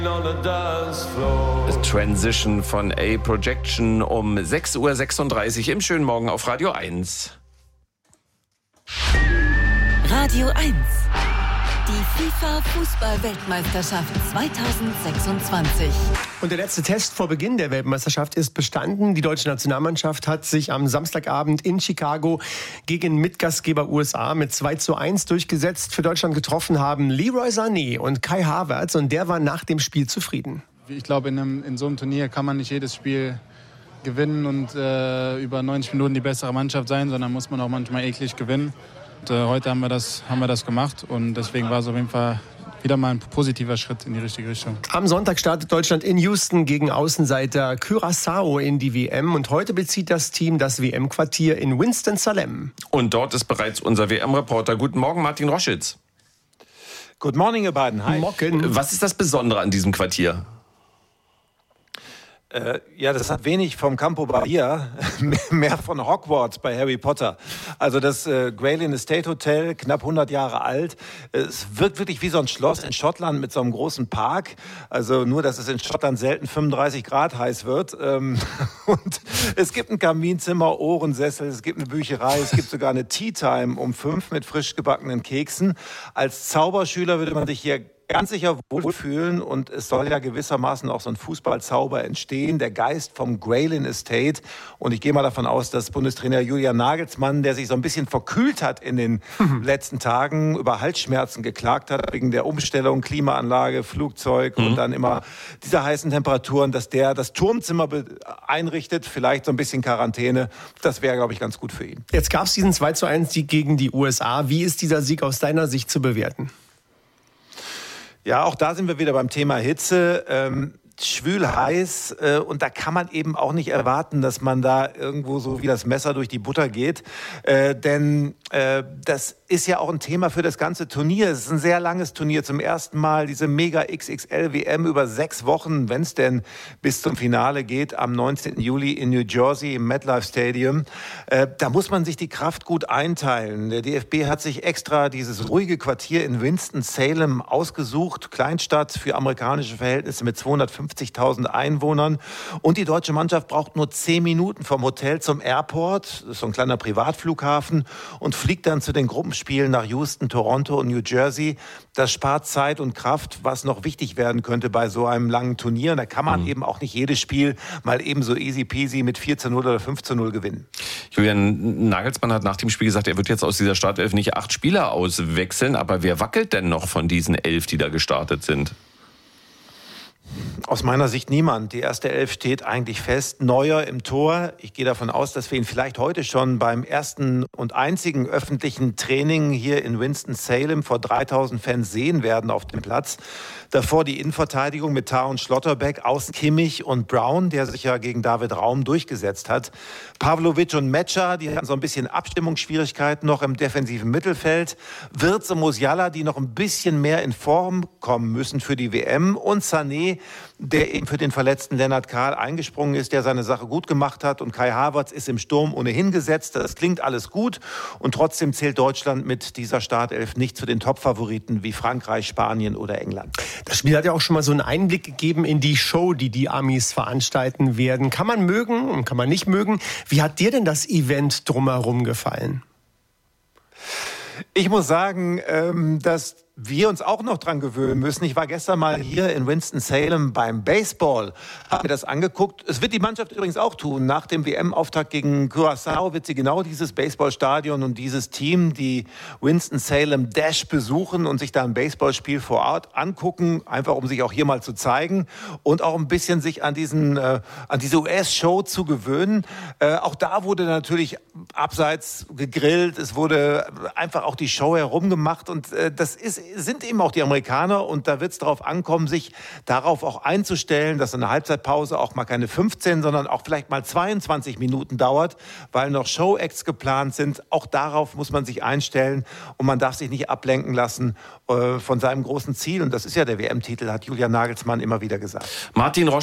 Transition von A-Projection um 6:36 Uhr im schönen Morgen auf Radio 1. Radio 1. Die FIFA-Fußball-Weltmeisterschaft 2026. Und der letzte Test vor Beginn der Weltmeisterschaft ist bestanden. Die deutsche Nationalmannschaft hat sich am Samstagabend in Chicago gegen Mitgastgeber USA mit 2:1 durchgesetzt. Für Deutschland getroffen haben Leroy Sané und Kai Havertz, und der war nach dem Spiel zufrieden. Ich glaube, in so einem Turnier kann man nicht jedes Spiel gewinnen und über 90 Minuten die bessere Mannschaft sein, sondern muss man auch manchmal eklig gewinnen. Und, heute haben wir das gemacht, und deswegen war es auf jeden Fall wieder mal ein positiver Schritt in die richtige Richtung. Am Sonntag startet Deutschland in Houston gegen Außenseiter Curaçao in die WM, und heute bezieht das Team das WM-Quartier in Winston-Salem. Und dort ist bereits unser WM-Reporter. Guten Morgen, Martin Roschitz. Good morning, ihr beiden. Hi. Morgen. Was ist das Besondere an diesem Quartier? Ja, das hat wenig vom Campo Bahia, mehr von Hogwarts bei Harry Potter. Also das Graylin Estate Hotel, knapp 100 Jahre alt. Es wirkt wirklich wie so ein Schloss in Schottland mit so einem großen Park. Also nur, dass es in Schottland selten 35 Grad heiß wird. Und es gibt ein Kaminzimmer, Ohrensessel, es gibt eine Bücherei, es gibt sogar eine Tea Time um 5 mit frisch gebackenen Keksen. Als Zauberschüler würde man sich hier ganz sicher wohlfühlen, und es soll ja gewissermaßen auch so ein Fußballzauber entstehen, der Geist vom Graylin Estate. Und ich gehe mal davon aus, dass Bundestrainer Julian Nagelsmann, der sich so ein bisschen verkühlt hat in den letzten Tagen, über Halsschmerzen geklagt hat, wegen der Umstellung, Klimaanlage, Flugzeug und dann immer dieser heißen Temperaturen, dass der das Turmzimmer einrichtet, vielleicht so ein bisschen Quarantäne. Das wäre, glaube ich, ganz gut für ihn. Jetzt gab es diesen 2:1-Sieg gegen die USA. Wie ist dieser Sieg aus deiner Sicht zu bewerten? Ja, auch da sind wir wieder beim Thema Hitze. Schwül heiß, und da kann man eben auch nicht erwarten, dass man da irgendwo so wie das Messer durch die Butter geht, denn das ist ja auch ein Thema für das ganze Turnier. Es ist ein sehr langes Turnier, zum ersten Mal diese Mega XXL WM über 6 Wochen, wenn es denn bis zum Finale geht, am 19. Juli in New Jersey im MetLife Stadium. Da muss man sich die Kraft gut einteilen. Der DFB hat sich extra dieses ruhige Quartier in Winston-Salem ausgesucht, Kleinstadt für amerikanische Verhältnisse mit 250.000 Einwohnern. Und die deutsche Mannschaft braucht nur 10 Minuten vom Hotel zum Airport, das ist so ein kleiner Privatflughafen, und fliegt dann zu den Gruppenspielen nach Houston, Toronto und New Jersey. Das spart Zeit und Kraft, was noch wichtig werden könnte bei so einem langen Turnier. Und da kann man eben auch nicht jedes Spiel mal eben so easy peasy mit 4:0 oder 5:0 gewinnen. Julian Nagelsmann hat nach dem Spiel gesagt, er wird jetzt aus dieser Startelf nicht 8 Spieler auswechseln. Aber wer wackelt denn noch von diesen 11, die da gestartet sind? Aus meiner Sicht niemand. Die erste Elf steht eigentlich fest. Neuer im Tor. Ich gehe davon aus, dass wir ihn vielleicht heute schon beim ersten und einzigen öffentlichen Training hier in Winston-Salem vor 3.000 Fans sehen werden auf dem Platz. Davor die Innenverteidigung mit Tah und Schlotterbeck, außen Kimmich und Brown, der sich ja gegen David Raum durchgesetzt hat. Pavlovic und Metscher, die hatten so ein bisschen Abstimmungsschwierigkeiten noch im defensiven Mittelfeld. Wirtz und Musiala, die noch ein bisschen mehr in Form kommen müssen für die WM. Und Sané, der eben für den verletzten Lennart Kahl eingesprungen ist, der seine Sache gut gemacht hat. Und Kai Havertz ist im Sturm ohnehin gesetzt. Das klingt alles gut. Und trotzdem zählt Deutschland mit dieser Startelf nicht zu den Top-Favoriten wie Frankreich, Spanien oder England. Das Spiel hat ja auch schon mal so einen Einblick gegeben in die Show, die die Amis veranstalten werden. Kann man mögen und kann man nicht mögen. Wie hat dir denn das Event drumherum gefallen? Ich muss sagen, dass wir uns auch noch dran gewöhnen müssen. Ich war gestern mal hier in Winston-Salem beim Baseball, habe mir das angeguckt. Es wird die Mannschaft übrigens auch tun. Nach dem WM-Auftakt gegen Curaçao wird sie genau dieses Baseballstadion und dieses Team, die Winston-Salem Dash, besuchen und sich da ein Baseballspiel vor Ort angucken, einfach um sich auch hier mal zu zeigen und auch ein bisschen sich an diese US-Show zu gewöhnen. Auch da wurde natürlich abseits gegrillt, es wurde einfach auch die Show herumgemacht, und das sind eben auch die Amerikaner, und da wird es darauf ankommen, sich darauf auch einzustellen, dass eine Halbzeitpause auch mal keine 15, sondern auch vielleicht mal 22 Minuten dauert, weil noch Show-Acts geplant sind. Auch darauf muss man sich einstellen, und man darf sich nicht ablenken lassen von seinem großen Ziel, und das ist ja der WM-Titel, hat Julian Nagelsmann immer wieder gesagt. Martin